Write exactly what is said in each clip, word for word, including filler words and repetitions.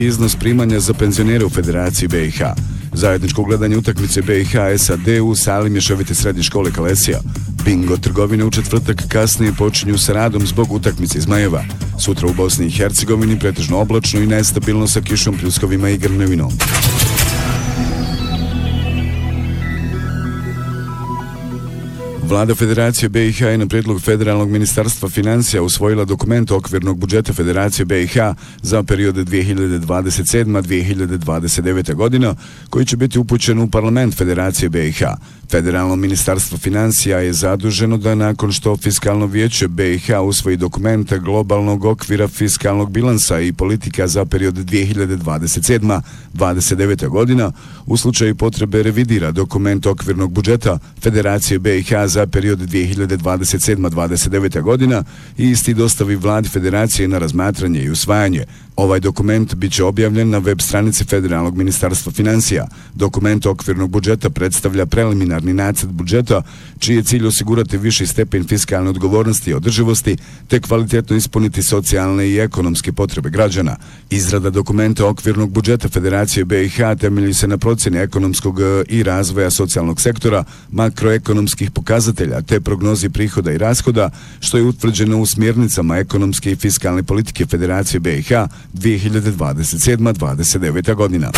Iznos primanja za penzionere u Federaciji B i H. Zajedničko gledanje utakmice B i H S A D u sali mješovite srednje škole Kalesija. Bingo trgovine u četvrtak kasnije počinju sa radom zbog utakmice iz Zmajeva. Sutra u Bosni i Hercegovini pretežno oblačno i nestabilno sa kišom, pljuskovima i grmljavinom. Vlada Federacije B i H je na prijedlog Federalnog ministarstva financija usvojila dokument okvirnog budžeta Federacije B i H za period dvije hiljade dvadeset sedma do dvije hiljade dvadeset devete. godina, koji će biti upućen u parlament Federacije B i H. Federalno ministarstvo financija je zaduženo da nakon što Fiskalno vijeće B i H usvoji dokument globalnog okvira fiskalnog bilansa i politika za period dvije hiljade dvadeset sedma do dvadeset devete. godina, u slučaju potrebe revidira dokument okvirnog budžeta Federacije B i H za period dvije hiljade dvadeset sedma do dvadeset devete. godina i isti dostavi vladi Federacije na razmatranje i usvajanje. Ovaj dokument biće objavljen na web stranici Federalnog ministarstva financija. Dokument okvirnog budžeta predstavlja preliminarni nacrt budžeta, čiji je cilj osigurati viši stepen fiskalne odgovornosti i održivosti, te kvalitetno ispuniti socijalne i ekonomske potrebe građana. Izrada dokumenta okvirnog budžeta Federacije B i H temelji se na procjeni ekonomskog i razvoja socijalnog sektora, makroekonomskih pokazatelja, te prognozi prihoda i rashoda, što je utvrđeno u smjernicama ekonomske i fiskalne politike Federacije B i H dvije hiljade dvadeset sedma do dvadeset devete. godina.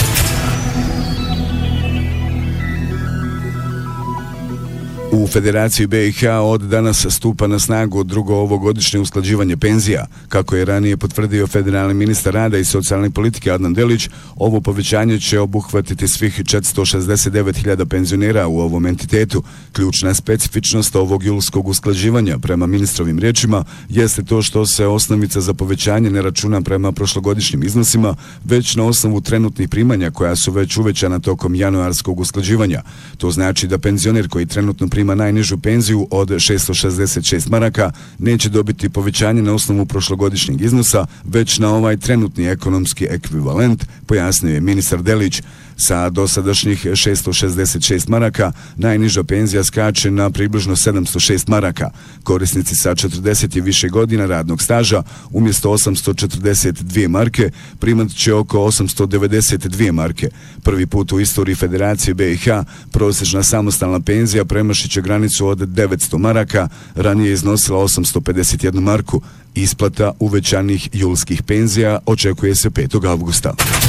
U Federaciji B i H od danas stupa na snagu drugo ovogodišnje usklađivanje penzija. Kako je ranije potvrdio federalni ministar rada i socijalne politike Adnan Delić, ovo povećanje će obuhvatiti svih četiristo šezdeset devet hiljada penzionera u ovom entitetu. Ključna specifičnost ovog julskog usklađivanja, prema ministrovim riječima, jeste to što se osnovica za povećanje ne računa prema prošlogodišnjim iznosima, već na osnovu trenutnih primanja koja su već uvećana tokom januarskog usklađivanja. To znači da penzioner koji trenutno prima najnižu penziju od šesto šezdeset šest maraka neće dobiti povećanje na osnovu prošlogodišnjeg iznosa, već na ovaj trenutni ekonomski ekvivalent, pojasnio je ministar Delić. Sa dosadašnjih šesto šezdeset šest maraka najniža penzija skače na približno sedamsto šest maraka. Korisnici sa četrdeset i više godina radnog staža umjesto osamsto četrdeset dvije marke primat će oko osamsto devedeset dvije marke. Prvi put u istoriji Federacije B i H prosječna samostalna penzija premašit će granicu od devetsto maraka, ranije je iznosila osamsto pedeset jednu marku. Isplata uvećanih julskih penzija očekuje se petog avgusta.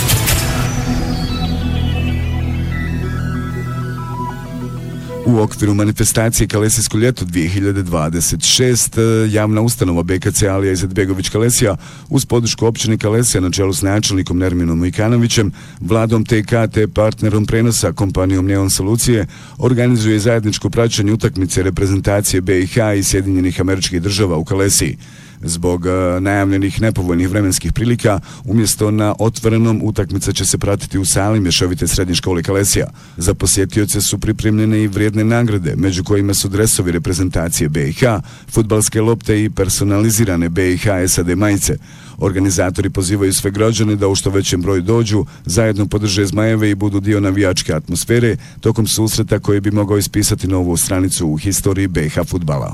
U okviru manifestacije Kalesijsko ljeto dvije hiljade dvadeset šeste javna ustanova B K C Alija Izetbegović Kalesija uz podršku općine Kalesija na čelu s načelnikom Nerminom Mojkanovićem, vladom T K te partnerom prenosa kompanijom Neon Solucije organizuje zajedničko praćenje utakmice reprezentacije B i H i Sjedinjenih Američkih Država u Kalesiji. Zbog uh, najavljenih nepovoljnih vremenskih prilika, umjesto na otvorenom, utakmica će se pratiti u sali mješovite srednje škole Kalesija. Za posjetioce su pripremljene i vrijedne nagrade, među kojima su dresovi reprezentacije B i H, fudbalske lopte i personalizirane B i H S A D majice. Organizatori pozivaju sve građane da u što većem broju dođu, zajedno podrže Zmajeve i budu dio navijačke atmosfere tokom susreta koji bi mogao ispisati novu stranicu u historiji B i H fudbala.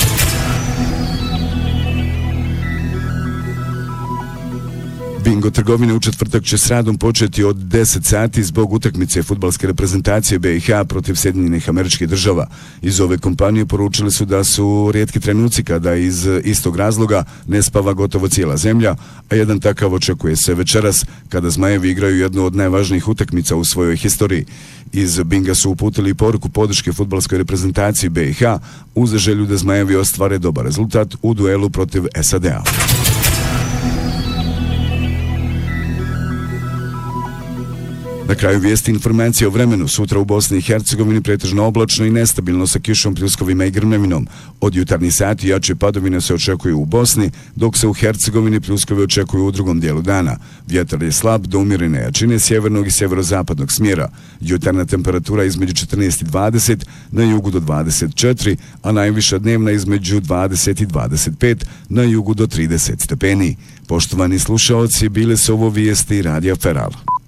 Bingo trgovine u četvrtak će s radom početi od deset sati zbog utakmice fudbalske reprezentacije B i H protiv Sjedinjenih Američkih Država. Iz ove kompanije poručili su da su rijetki trenuci kada iz istog razloga ne spava gotovo cijela zemlja, a jedan takav očekuje se večeras kada Zmajevi igraju jednu od najvažnijih utakmica u svojoj historiji. Iz Binga su uputili poruku podrške fudbalskoj reprezentaciji B i H uz želju da Zmajevi ostvare dobar rezultat u duelu protiv S A D-a. Na kraju vijesti informacije o vremenu. Sutra u Bosni i Hercegovini pretežno oblačno i nestabilno sa kišom, pljuskovima i grmljavinom. Od jutarnjih sati jače padovine se očekuju u Bosni, dok se u Hercegovini pljuskovi očekuju u drugom dijelu dana. Vjetar je slab do umjerene jačine sjevernog i sjeverozapadnog smjera. Jutarnja temperatura između četrnaest i dvadeset, na jugu do dvadeset četiri, a najviša dnevna između dvadeset i dvadeset pet, na jugu do trideset stepeni. Poštovani slušaoci, bile su ovo vijesti Radija Feral.